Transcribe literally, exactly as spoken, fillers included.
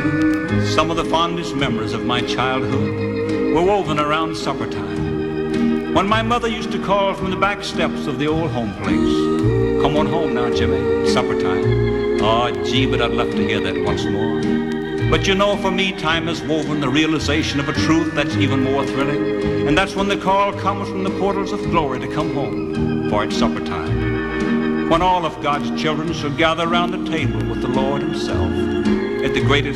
Some of the fondest memories of my childhood were woven around supper time, when my mother used to call from the back steps of the old home place, "Come on home now, Jimmy, supper time." Oh, gee, but I'd love to hear that once more. But you know, for me, time has woven the realization of a truth that's even more thrilling, and that's when the call comes from the portals of glory to come home, for it's supper time, when all of God's children shall gather round the table with the Lord himself at the greatest